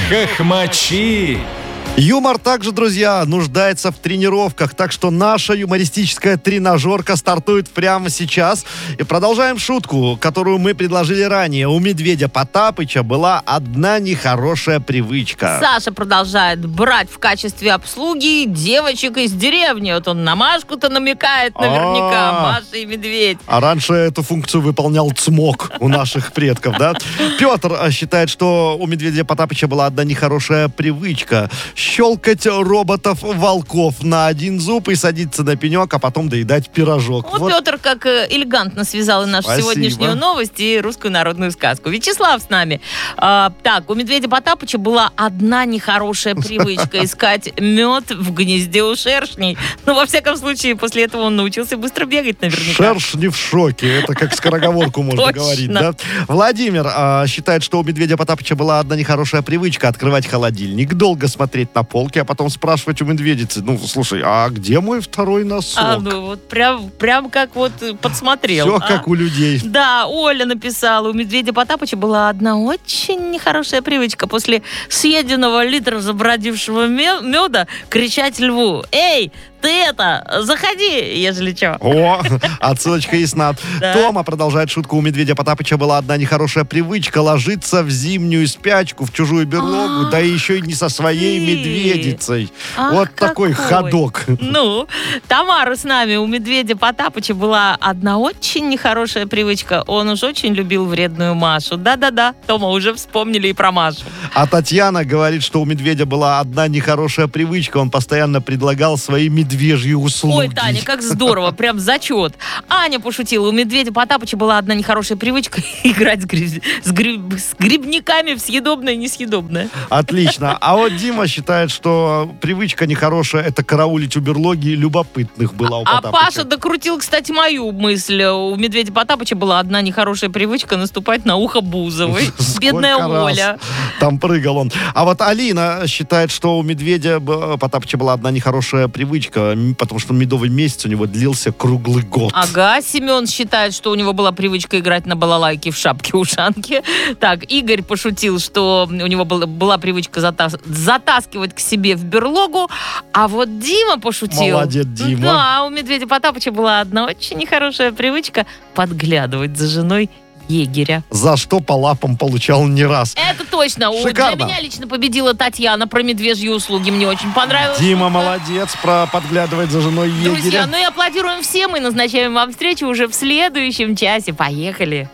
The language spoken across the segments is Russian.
Хохмачи. Юмор также, друзья, нуждается в тренировках, так что наша юмористическая тренажерка стартует прямо сейчас. И продолжаем шутку, которую мы предложили ранее. У медведя Потапыча была одна нехорошая привычка. Саша продолжает брать в качестве обслуги девочек из деревни. Вот он на Машку-то намекает наверняка. Маша и медведь. А раньше эту функцию выполнял цмок у наших предков, да? Петр считает, что у медведя Потапыча была одна нехорошая привычка — щелкать роботов-волков на один зуб и садиться на пенек, а потом доедать пирожок. Вот Петр как элегантно связал и нашу сегодняшнюю новость, и русскую народную сказку. Вячеслав с нами. Так, у медведя Потапыча была одна нехорошая привычка — искать мед в гнезде у шершней. Ну, во всяком случае, после этого он научился быстро бегать наверняка. Шершни в шоке. Это как скороговорку можно говорить, да? Владимир считает, что у медведя Потапыча была одна нехорошая привычка — открывать холодильник, долго смотреть на полке, а потом спрашивать у медведицы: ну, слушай, а где мой второй носок? Ну вот прям как вот подсмотрел. Все как у людей. Да, Оля написала: у медведя Потапыча была одна очень нехорошая привычка — после съеденного литра забродившего меда кричать льву: «Эй, ты это, заходи, ежели чё». О, отсылочка ясна. Да. Тома продолжает шутку: у медведя Потапыча была одна нехорошая привычка — ложиться в зимнюю спячку, в чужую берлогу, да еще и не со своей медведицей. Вот такой ходок. Ну, Тамара с нами. У медведя Потапыча была одна очень нехорошая привычка. Он уж очень любил вредную Машу. Да-да-да, Тома, уже вспомнили и про Машу. А Татьяна говорит, что у медведя была одна нехорошая привычка — он постоянно предлагал свои медвежьи услуги. Ой, Таня, как здорово, прям зачет. Аня пошутила: у медведя Потапыча была одна нехорошая привычка — играть с грибниками в съедобное и несъедобное. Отлично. А вот Дима считает, что привычка нехорошая — это караулить у берлоги любопытных была у Потапыча. А Паша докрутил, кстати, мою мысль. У медведя Потапыча была одна нехорошая привычка — наступать на ухо Бузовой. Бедная Оля. Там прыгал он. А вот Алина считает, что у медведя Потапыча была одна нехорошая привычка, потому что медовый месяц у него длился круглый год. Ага, Семен считает, что у него была привычка играть на балалайке в шапке-ушанке. Так, Игорь пошутил, что у него была привычка затаскивать к себе в берлогу. А вот Дима пошутил. Молодец, Дима. Да, у медведя Потапыча была одна очень нехорошая привычка — подглядывать за женой егеря. За что по лапам получал не раз. Это точно. Шикарно. Для меня лично победила Татьяна про медвежьи услуги. Мне очень понравилось. Дима молодец, про подглядывать за женой егеря. Друзья, ну и аплодируем всем и назначаем вам встречу уже в следующем часе. Поехали.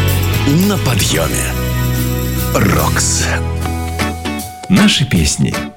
На подъеме. Рокс. Наши песни.